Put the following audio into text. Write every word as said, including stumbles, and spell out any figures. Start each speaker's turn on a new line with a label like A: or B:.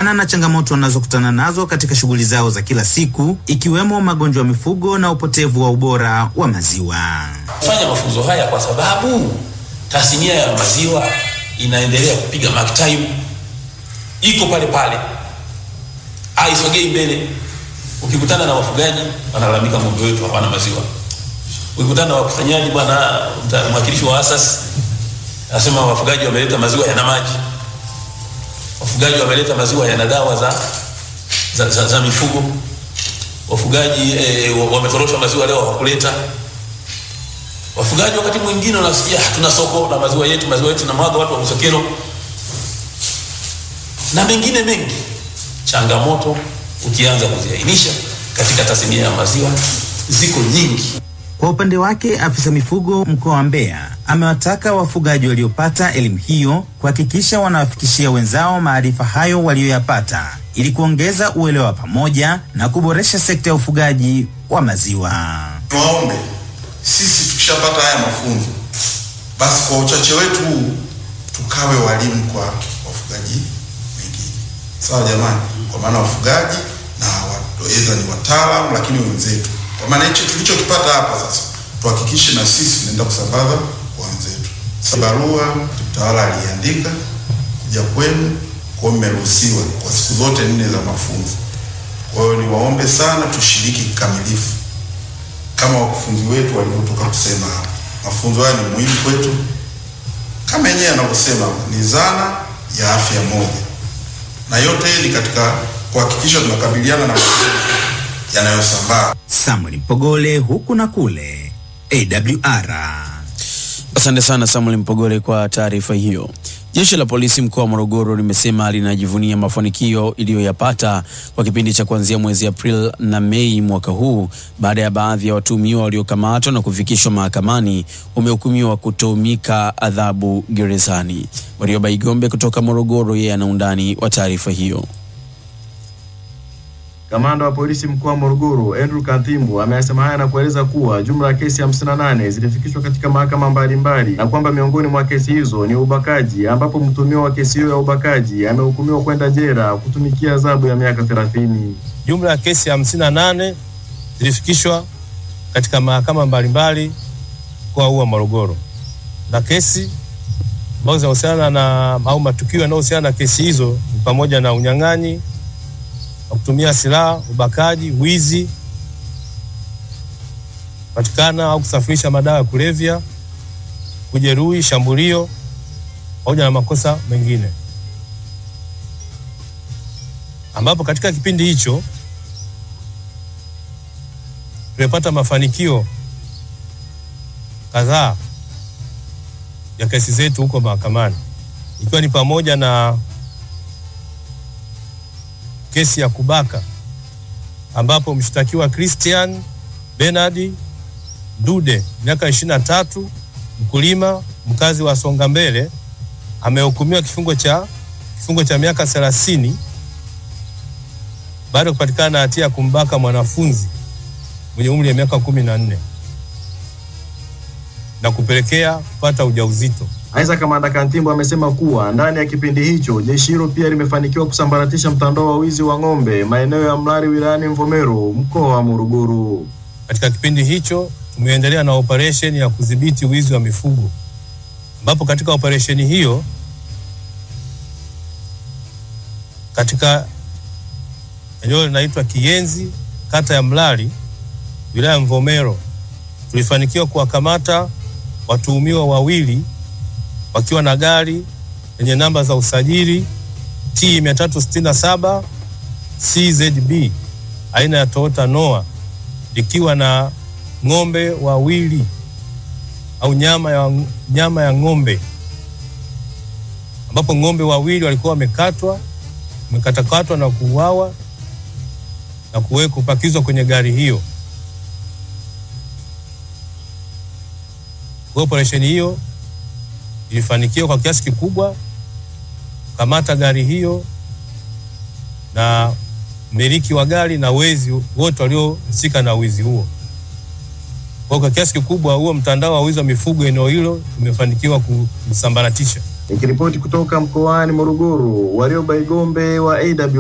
A: kutokana na changamoto wanazokutana nazo katika shughuli zao za kila siku, ikiwemo magonjwa ya mifugo na upotevu wa ubora wa maziwa.
B: Fanya mafunzo haya kwa sababu tasnia ya maziwa inaendelea kupiga mark time, iko pale pale, haisogei mbele. Ukikutana na wafugaji wanalalamika ng'ombe wetu hawana maziwa. Ukikutana na wakusanyaji, bwana mwakilishi wa asasi anasema wafugaji wameleta maziwa yana maji. Wafugaji wameleta maziwa yana dawa za za, za, za mifugo. Wafugaji e, wametorosha maziwa leo hawakuleta. Wafugaji wakati mwingine wanasikia hatuna soko la maziwa yetu, maziwa yetu na mwaga watu wa Busokelo. Na mengine mengi. Changamoto ukianza kuziainisha katika tasnia ya maziwa ziko nyingi.
A: Kwa upande wake, afisa mifugo mkoa wa Mbeya amewataka wafugaji waliopata elimu hiyo kuhakikisha wanawafikishia wenzao maarifa hayo walioyapata ili kuongeza uelewa pamoja na kuboresha sekta ya ufugaji wa maziwa.
C: Tuwaombe sisi tukishapata haya mafunzo, basi kwa uchache wetu tukawe walimu kwa wafugaji wengine. Sawa jamani, kwa maana wafugaji na watoeza ni wataalamu lakini wenzetu. Kwa maana hicho tulichokipata hapa sasa tuhakikishe na sisi tunaenda kusambaza kwa wenzetu. Barua mtawala aliandika kuja kwenu kwa mmeruhusiwa kwa siku zote nne za mafunzo. Kwa hiyo niwaombe sana tushiriki kikamilifu kama wakufunzi wetu walivyotoka kusema hapa. Mafunzo haya ni muhimu kwetu. Kama yenyewe anavyosema ni zana ya afya moja. Na yote ni katika kuhakikisha tunakabiliana na yanayosambaa.
A: Samuel Mpogole, huku na kule, A W R.
D: Asante sana Samuel Mpogole kwa taarifa hiyo. Jeshi la polisi mkoa wa Morogoro limesema linajivunia mafanikio iliyoyapata kwa kipindi cha kuanzia mwezi April na Mei mwaka huu baada ya baadhi ya watuhumiwa waliokamatwa na kufikishwa mahakamani wamehukumiwa kutumika adhabu gerezani. Warioba Igombe kutoka Morogoro, yeye ana undani wa taarifa hiyo.
E: Kamanda wa polisi mkoa wa Morogoro Andrew Kantimbu amesema haya na kueleza kuwa jumla ya kesi hamsini na nane zilifikishwa katika mahakama mbalimbali na kwamba miongoni mwa kesi hizo ni ubakaji, ambapo mtuhumiwa wa kesi hiyo ya ubakaji amehukumiwa kwenda jela kutumikia adhabu ya miaka thelathini.
F: Jumla ya kesi hamsini na nane zilifikishwa katika mahakama mbalimbali kwa huu wa Morogoro. Na kesi ambazo zinahusiana na au matukio yanayohusiana na kesi hizo ni pamoja na unyang'anyi, kutumia silaha, ubakaji, wizi, patikana au kusafirisha madawa ya kulevya, kujeruhi, shambulio, pamoja na makosa mengine. Ambapo katika kipindi hicho tumepata mafanikio kadhaa ya kesi zetu huko mahakamani, ikiwa ni pamoja na kesi ya kubaka ambapo mshtakiwa Christian Bernard Dude, miaka ishirini na tatu, mkulima mkazi wa Songa Mbele, amehukumiwa kifungo cha kifungo cha miaka thelathini baada ya kupatikana na hatia ya kumbaka mwanafunzi mwenye umri wa miaka kumi na nne na kupelekea kupata ujauzito.
E: Aidha, Kamanda Kantimbu amesema kuwa ndani ya kipindi hicho jeshi hilo pia limefanikiwa kusambaratisha mtandao wa wizi wa ng'ombe maeneo ya Mlali wilayani Mvomero mkoa wa Morogoro.
F: Katika kipindi hicho tumeendelea na operation ya kudhibiti wizi wa mifugo, ambapo katika operation hiyo katika eneo linaloitwa Kiyenzi, kata ya Mlali, wilaya ya Mvomero, tulifanikiwa kuwakamata watuhumiwa wawili wakiwa na gari yenye namba za usajili T mia tatu sitini na saba C Z B aina ya Toyota Noah, likiwa na ng'ombe wawili au nyama ya nyama ya ng'ombe, ambapo ng'ombe wawili walikuwa wamekatwa wamekatakatwa na kuuawa na kuwekwa kupakizwa kwenye gari hiyo. Kwa operation hiyo ilifanikiwa kwa kiasi kikubwa kamata gari hiyo na mmiliki wa gari na wezi wote waliohusika na wizi huo. Kwa kwa kiasi kikubwa huo mtandao wa wizi wa mifugo eneo hilo tumefanikiwa kusambaratisha.
E: Nikiripoti kutoka mkoani Morogoro, Warioba Igombe wa A W